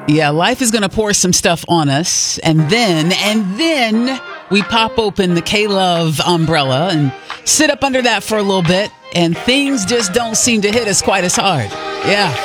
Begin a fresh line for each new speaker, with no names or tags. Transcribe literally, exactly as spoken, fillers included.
Yeah, life is going to pour some stuff on us. And then, and then we pop open the K-Love umbrella and sit up under that for a little bit. And things just don't seem to hit us quite as hard. Yeah.